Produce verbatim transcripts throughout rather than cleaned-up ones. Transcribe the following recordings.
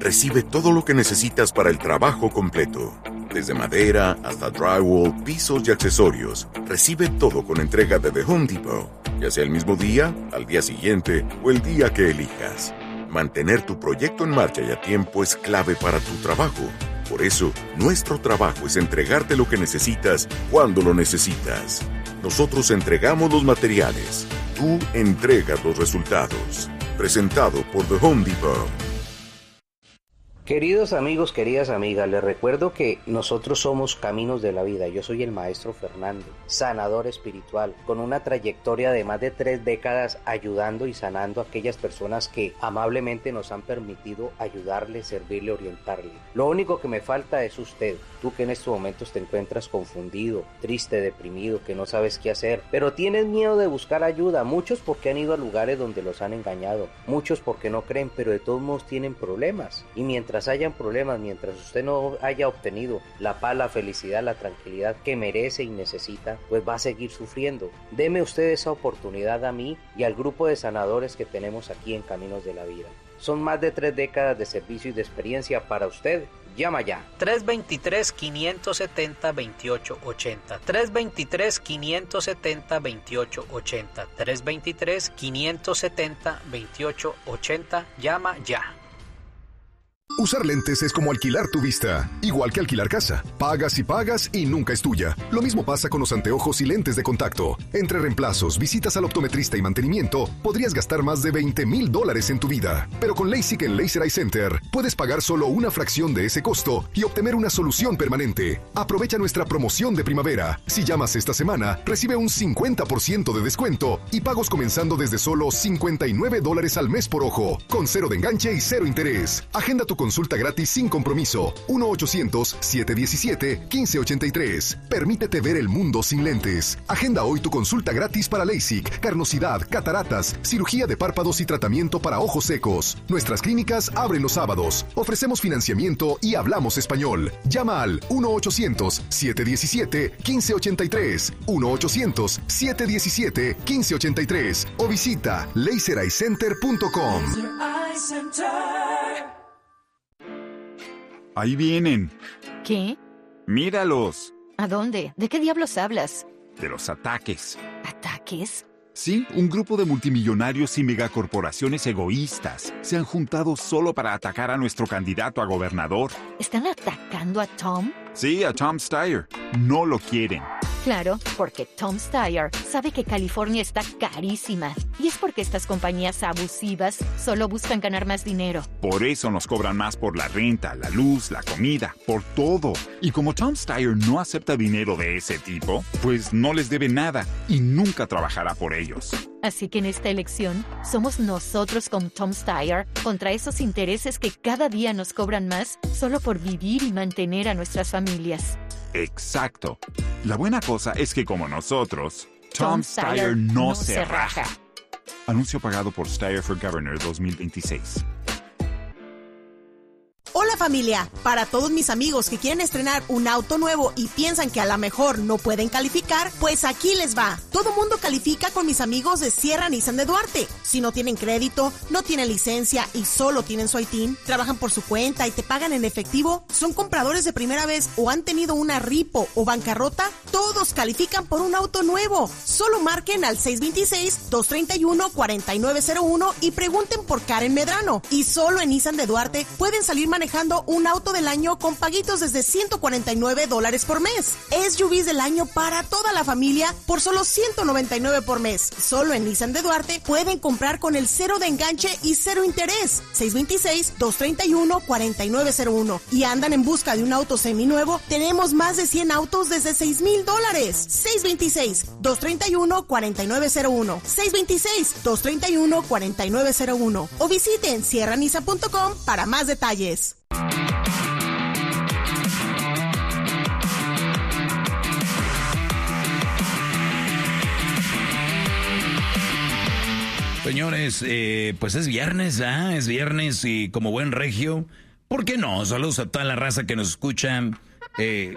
Recibe todo lo que necesitas para el trabajo completo. Desde madera hasta drywall, pisos y accesorios. Recibe todo con entrega de The Home Depot. Ya sea el mismo día, al día siguiente o el día que elijas. Mantener tu proyecto en marcha y a tiempo es clave para tu trabajo. Por eso, nuestro trabajo es entregarte lo que necesitas cuando lo necesitas. Nosotros entregamos los materiales. Tú entregas los resultados. Presentado por The Home Depot. Queridos amigos, queridas amigas, les recuerdo que nosotros somos Caminos de la Vida. Yo soy el maestro Fernando, sanador espiritual, con una trayectoria de más de tres décadas ayudando y sanando a aquellas personas que amablemente nos han permitido ayudarle, servirle, orientarle. Lo único que me falta es usted, tú que en estos momentos te encuentras confundido, triste, deprimido, que no sabes qué hacer, pero tienes miedo de buscar ayuda, muchos porque han ido a lugares donde los han engañado, muchos porque no creen, pero de todos modos tienen problemas, y mientras hayan problemas, mientras usted no haya obtenido la paz, la felicidad, la tranquilidad que merece y necesita, pues va a seguir sufriendo. Deme usted esa oportunidad a mí y al grupo de sanadores que tenemos aquí en Caminos de la Vida. Son más de tres décadas de servicio y de experiencia para usted. Llama ya. tres dos tres, cinco siete cero, dos ocho ocho cero. tres dos tres, cinco siete cero, dos ocho ocho cero. tres dos tres, cinco siete cero, dos ocho ocho cero. Llama ya. Usar lentes es como alquilar tu vista, igual que alquilar casa. Pagas y pagas y nunca es tuya. Lo mismo pasa con los anteojos y lentes de contacto. Entre reemplazos, visitas al optometrista y mantenimiento, podrías gastar más de veinte mil dólares en tu vida. Pero con LASIK en Laser Eye Center, puedes pagar solo una fracción de ese costo y obtener una solución permanente. Aprovecha nuestra promoción de primavera. Si llamas esta semana, recibe un cincuenta por ciento de descuento y pagos comenzando desde solo cincuenta y nueve dólares al mes por ojo, con cero de enganche y cero interés. Agenda tu consulta gratis sin compromiso. uno ochocientos, siete diecisiete, quince ochenta y tres. Permítete ver el mundo sin lentes. Agenda hoy tu consulta gratis para LASIK, carnosidad, cataratas, cirugía de párpados y tratamiento para ojos secos. Nuestras clínicas abren los sábados. Ofrecemos financiamiento y hablamos español. Llama al uno ochocientos, siete diecisiete, quince ochenta y tres. uno ochocientos, siete diecisiete, quince ochenta y tres. O visita laser eye center punto com. Ahí vienen. ¿Qué? Míralos. ¿A dónde? ¿De qué diablos hablas? De los ataques. ¿Ataques? Sí, un grupo de multimillonarios y megacorporaciones egoístas se han juntado solo para atacar a nuestro candidato a gobernador. ¿Están atacando a Tom? Sí, a Tom Steyer. No lo quieren. Claro, porque Tom Steyer sabe que California está carísima. Y es porque estas compañías abusivas solo buscan ganar más dinero. Por eso nos cobran más por la renta, la luz, la comida, por todo. Y como Tom Steyer no acepta dinero de ese tipo, pues no les debe nada y nunca trabajará por ellos. Así que en esta elección, somos nosotros con Tom Steyer contra esos intereses que cada día nos cobran más solo por vivir y mantener a nuestras familias. Exacto. La buena cosa es que como nosotros, Tom, Tom Steyer Steyer no, no se se raja. raja. Anuncio pagado por Steyer for Governor dos mil veintiséis. Hola familia, para todos mis amigos que quieren estrenar un auto nuevo y piensan que a lo mejor no pueden calificar, pues aquí les va. Todo mundo califica con mis amigos de Sierra Nissan de Duarte. Si no tienen crédito, no tienen licencia y solo tienen su I T I N, trabajan por su cuenta y te pagan en efectivo, son compradores de primera vez o han tenido una ripo o bancarrota, todos califican por un auto nuevo. Solo marquen al seis dos seis, dos tres uno, cuatro nueve cero uno y pregunten por Karen Medrano. Y solo en Nissan de Duarte pueden salir manejando un auto del año con paguitos desde ciento cuarenta y nueve dólares por mes. S U Vs del año para toda la familia por solo ciento noventa y nueve por mes. Solo en Nissan de Duarte pueden comprar con el cero de enganche y cero interés. seis dos seis, dos tres uno, cuatro nueve cero uno. Y andan en busca de un auto seminuevo, tenemos más de cien autos desde seis mil dólares. seis dos seis, dos tres uno, cuatro nueve cero uno. seis dos seis, dos tres uno, cuatro nueve cero uno. O visiten sierra nissan punto com para más detalles. Señores, eh, pues es viernes, ¿ah? Es viernes y como buen regio, ¿por qué no? Saludos a toda la raza que nos escucha. Eh,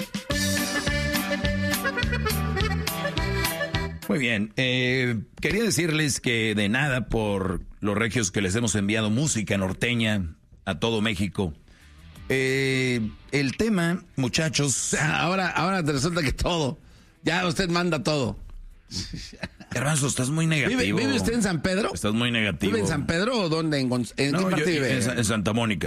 muy bien, eh, quería decirles que de nada por los regios que les hemos enviado música norteña a todo México. Eh, el tema, muchachos... Ahora, ahora te resulta que todo, ya usted manda todo. Garbanzo, estás muy negativo. ¿Vive, ¿Vive usted en San Pedro? Estás muy negativo. ¿Vive en San Pedro o dónde? ¿En, en no, qué parte yo, vive? En, en Santa Mónica.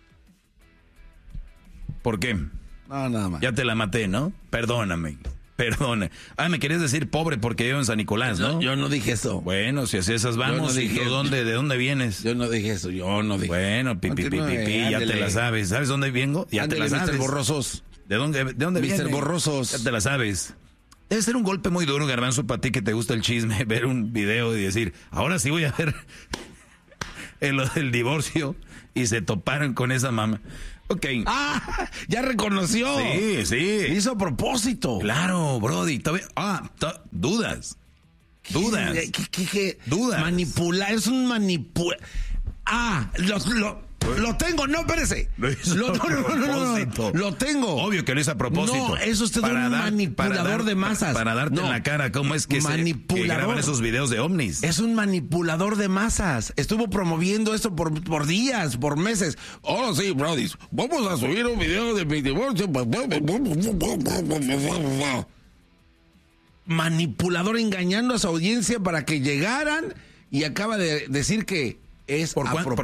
¿Por qué? No, nada más. Ya te la maté, ¿no? Perdóname. Perdona. Ah, me querías decir pobre porque vivo en San Nicolás, ¿no? Yo, yo no dije eso. Bueno, si así esas vamos. Yo no dije ¿De dónde, ¿De dónde vienes? Yo no dije eso, yo no dije. Bueno, pi, pi, pi, pi, pi, ya te la sabes. ¿Sabes dónde vengo? Ya Ándale, te la sabes. mister Borrosos. ¿De dónde, de dónde vienes? mister Borrosos. Ya te la sabes. Debe ser un golpe muy duro, Garbanzo, para ti que te gusta el chisme, ver un video y decir, ahora sí voy a ver lo del divorcio y se toparon con esa mamá. Ok. Ah, ya reconoció. Sí, sí. Hizo a propósito. Claro, Brody. Todavía, ah, to, dudas. Dudas. ¿Qué, qué, qué, qué? Dudas. Manipular, es un manipula. Ah, lo, lo, lo tengo, no, espérese. Lo hizo Lo, a no, no, no, no, propósito. lo tengo. Obvio que lo hizo a propósito. No, eso usted es un dar- manipulador dar- de masas. Para darte No. en la cara cómo es que, se, que Manipulador. graban esos videos de ovnis. Es un manipulador de masas. Estuvo promoviendo esto por, por días, por meses. Oh, sí, Brody, vamos a subir un video de mi divorcio. Manipulador engañando a su audiencia para que llegaran y acaba de decir que es ¿Por, a cuán- propósito.